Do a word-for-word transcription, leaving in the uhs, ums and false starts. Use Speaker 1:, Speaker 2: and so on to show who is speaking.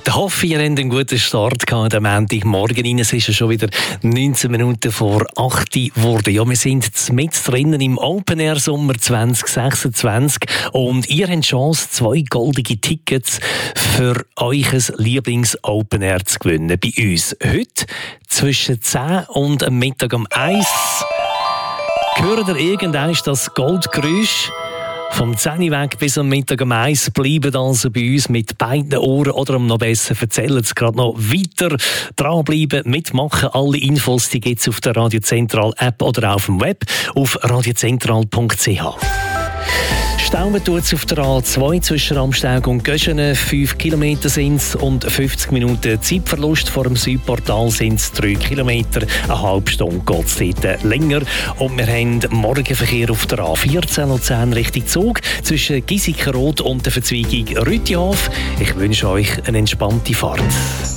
Speaker 1: Da hoffe ich, ihr habt einen guten Start gehabt am Montagmorgen. Es ist ja schon wieder neunzehn Minuten vor acht Uhr geworden. Ja, wir sind mit drinnen im Open Air Sommer zwanzig sechsundzwanzig und ihr habt die Chance, zwei goldige Tickets für euch Lieblings Open Air zu gewinnen. Bei uns heute zwischen zehn und am Mittag um eins. Hört ihr irgendwann das Goldgeräusch? Vom zehn Uhr weg bis am Mittag um eins bleiben also bei uns mit beiden Ohren oder um noch besser erzählen Sie gerade noch weiter dranbleiben, mitmachen. Alle Infos die gibt es auf der Radio Zentral App oder auf dem Web auf radiozentral punkt c h. Stauben tut es auf der A zwei zwischen Ramsteg und Göschenen. fünf Kilometer sind es und fünfzig Minuten Zeitverlust. Vor dem Südportal sind es drei Kilometer. Eine halbe Stunde geht es dort länger. Und wir haben Morgenverkehr auf der A vierzehn Luzern Richtung Zug zwischen Giesikenrod und der Verzweigung Rütihof. Ich wünsche euch eine entspannte Fahrt.